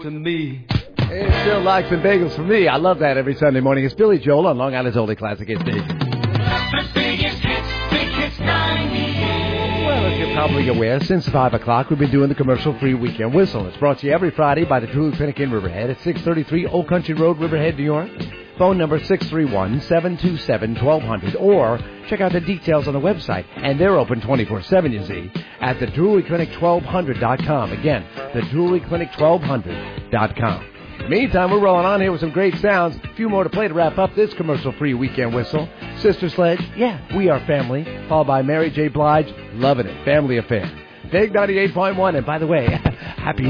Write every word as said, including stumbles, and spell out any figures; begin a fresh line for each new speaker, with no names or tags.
to me.
It's still lox and bagels for me. I love that every Sunday morning. It's Billy Joel on Long Island's only classic hit station.
The biggest hits, big hits ninety-eight.
Well, as you're probably aware, since five o'clock, we've been doing the commercial-free Weekend Whistle. It's brought to you every Friday by the Druid Clinic in Riverhead at six thirty-three Old Country Road, Riverhead, New York. Phone number six three one, seven two seven, one two zero zero, or check out the details on the website. And they're open twenty-four seven, you see, at the Druid Clinic twelve hundred dot com. Again, the Druid Clinic twelve hundred dot com. Meantime, we're rolling on here with some great sounds. A few more to play to wrap up this commercial-free Weekend Whistle. Sister Sledge, yeah, We Are Family, followed by Mary J. Blige, Loving It, Family Affair. Big ninety-eight point one, and by the way, happy